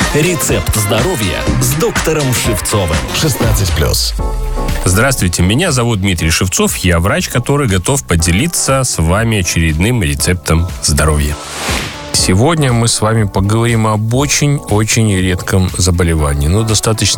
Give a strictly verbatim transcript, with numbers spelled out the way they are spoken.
Рецепт здоровья с доктором Шевцовым. шестнадцать плюс. Здравствуйте, меня зовут Дмитрий Шевцов. Я врач, который готов поделиться с вами очередным рецептом здоровья. Сегодня мы с вами поговорим об очень-очень редком заболевании. Ну, достаточно